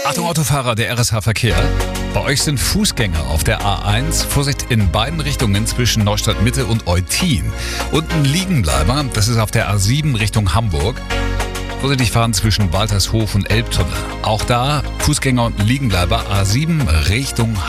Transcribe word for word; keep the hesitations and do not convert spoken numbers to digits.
Achtung Autofahrer, der R S H-Verkehr. Bei euch sind Fußgänger auf der A eins. Vorsicht in beiden Richtungen zwischen Neustadt Mitte und Eutin. Und ein Liegenbleiber, das ist auf der A sieben Richtung Hamburg. Vorsichtig fahren zwischen Waltershof und Elbtunnel. Auch da Fußgänger und Liegenbleiber A sieben Richtung